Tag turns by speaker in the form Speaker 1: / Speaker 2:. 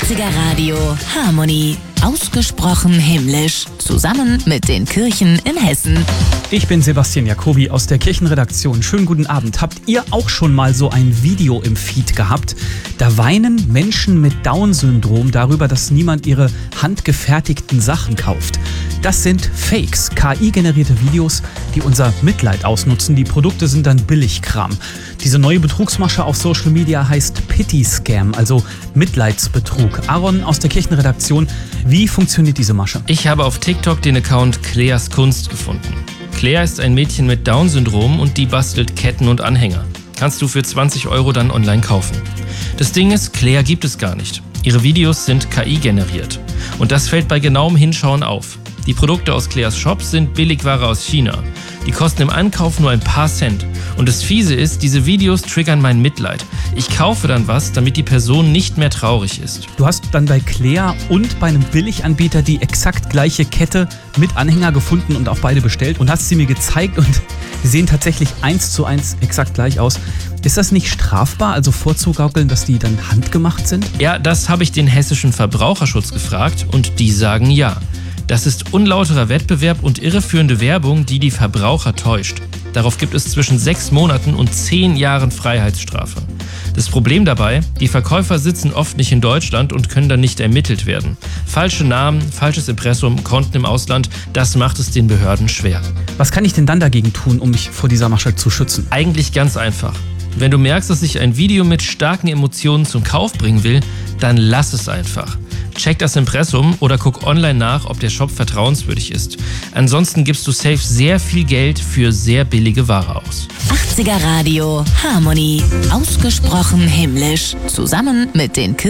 Speaker 1: 80er Radio Harmony. Ausgesprochen himmlisch. Zusammen mit den Kirchen in Hessen.
Speaker 2: Ich bin Sebastian Jacobi aus der Kirchenredaktion. Schönen guten Abend. Habt ihr auch schon mal so ein Video im Feed gehabt? Da weinen Menschen mit Down-Syndrom darüber, dass niemand ihre handgefertigten Sachen kauft. Das sind Fakes, KI-generierte Videos, die unser Mitleid ausnutzen. Die Produkte sind dann Billigkram. Diese neue Betrugsmasche auf Social Media heißt Pity Scam, also Mitleidsbetrug. Aaron aus der Kirchenredaktion, wie funktioniert diese Masche?
Speaker 3: Ich habe auf TikTok den Account Claires Kunst gefunden. Claire ist ein Mädchen mit Down-Syndrom und die bastelt Ketten und Anhänger. Kannst du für 20 € dann online kaufen. Das Ding ist, Claire gibt es gar nicht. Ihre Videos sind KI-generiert. Und das fällt bei genauem Hinschauen auf. Die Produkte aus Claires Shop sind Billigware aus China. Die kosten im Ankauf nur ein paar Cent. Und das Fiese ist, diese Videos triggern mein Mitleid. Ich kaufe dann was, damit die Person nicht mehr traurig ist.
Speaker 2: Du hast dann bei Claire und bei einem Billiganbieter die exakt gleiche Kette mit Anhänger gefunden und auch beide bestellt und hast sie mir gezeigt und sie sehen tatsächlich 1:1 exakt gleich aus. Ist das nicht strafbar, also vorzugaukeln, dass die dann handgemacht sind?
Speaker 3: Ja, das habe ich den hessischen Verbraucherschutz gefragt und die sagen ja. Das ist unlauterer Wettbewerb und irreführende Werbung, die die Verbraucher täuscht. Darauf gibt es zwischen 6 Monaten und 10 Jahren Freiheitsstrafe. Das Problem dabei, die Verkäufer sitzen oft nicht in Deutschland und können dann nicht ermittelt werden. Falsche Namen, falsches Impressum, Konten im Ausland, das macht es den Behörden schwer.
Speaker 2: Was kann ich denn dann dagegen tun, um mich vor dieser Masche zu schützen?
Speaker 3: Eigentlich ganz einfach. Wenn du merkst, dass sich ein Video mit starken Emotionen zum Kauf bringen will, dann lass es einfach. Check das Impressum oder guck online nach, ob der Shop vertrauenswürdig ist. Ansonsten gibst du safe sehr viel Geld für sehr billige Ware aus.
Speaker 1: 80er Radio Harmony. Ausgesprochen himmlisch. Zusammen mit den Kirchen.